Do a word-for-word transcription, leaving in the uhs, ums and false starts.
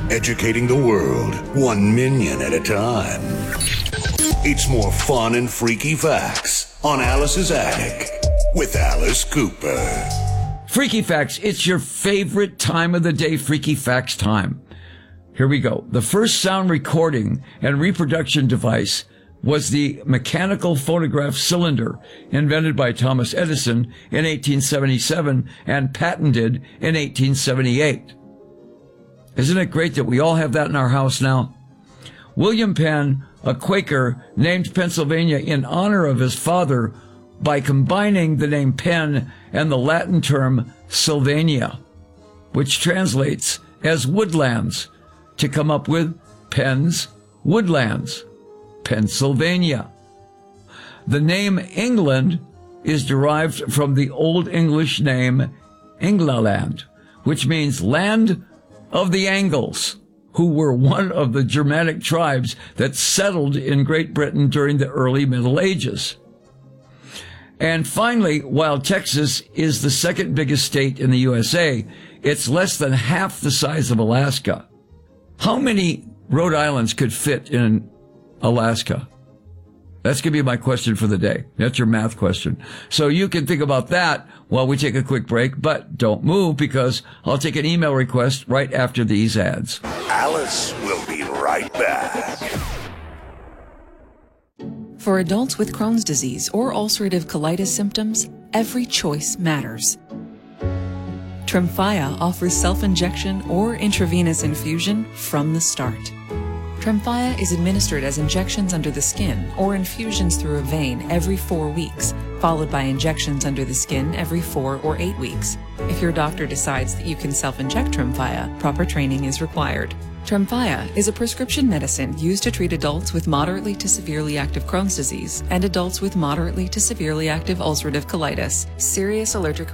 educating the world one minion at a time. It's more fun and freaky facts on Alice's Attic with Alice Cooper. Freaky Facts, it's your favorite time of the day, Freaky Facts time. Here we go. The first sound recording and reproduction device was the mechanical phonograph cylinder, invented by Thomas Edison in eighteen seventy-seven and patented in eighteen seventy-eight. Isn't it great that we all have that in our house now? William Penn, a Quaker, named Pennsylvania in honor of his father by combining the name Penn and the Latin term Sylvania, which translates as woodlands, to come up with Penn's Woodlands, Pennsylvania. The name England is derived from the Old English name Englaland, which means land of the Angles, who were one of the Germanic tribes that settled in Great Britain during the early Middle Ages. And finally, while Texas is the second biggest state in the U S A, it's less than half the size of Alaska. How many Rhode Islands could fit in Alaska? That's going to be my question for the day. That's your math question. So you can think about that while we take a quick break, but don't move because I'll take an email request right after these ads. Alice will be right back. For adults with Crohn's disease or ulcerative colitis symptoms, every choice matters. Tremfya offers self-injection or intravenous infusion from the start. Tremfya is administered as injections under the skin or infusions through a vein every four weeks, followed by injections under the skin every four or eight weeks. If your doctor decides that you can self-inject Tremfya, proper training is required. Tremfya is a prescription medicine used to treat adults with moderately to severely active Crohn's disease and adults with moderately to severely active ulcerative colitis, serious allergic